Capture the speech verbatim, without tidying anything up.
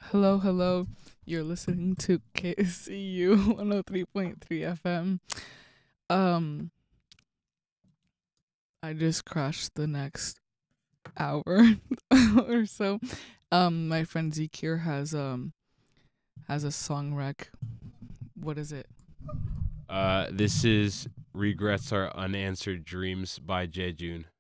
Hello, hello. You're listening to K C U one oh three point three F M. Um, I just crashed the next hour or so. Um, my friend Zeke here has um has a song rec. What is it? Uh, this is Regrets Are Unanswered Dreams by Jejun.